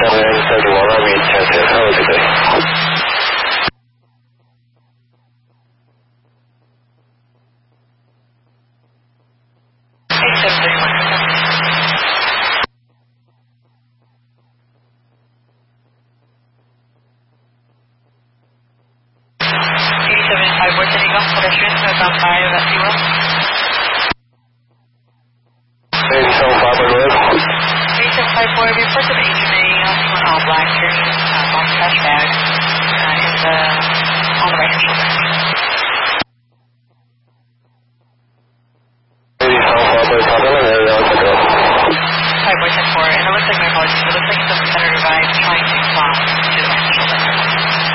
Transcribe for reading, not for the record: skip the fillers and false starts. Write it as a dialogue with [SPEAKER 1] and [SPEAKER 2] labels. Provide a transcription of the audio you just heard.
[SPEAKER 1] 971, I'll be in Texas. Have a good day.
[SPEAKER 2] And it looks like my apologies. It looks like some competitor guy is trying to respond to the financial sector.